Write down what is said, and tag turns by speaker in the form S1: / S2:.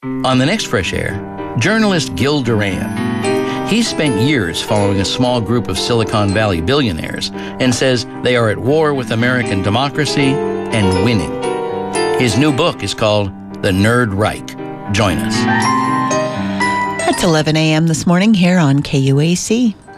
S1: On the next Fresh Air, journalist Gil Duran. He's spent years following a small group of Silicon Valley billionaires and says they are at war with American democracy and winning. His new book is called The Nerd Reich. Join us.
S2: It's 11 a.m. this morning here on KUAC.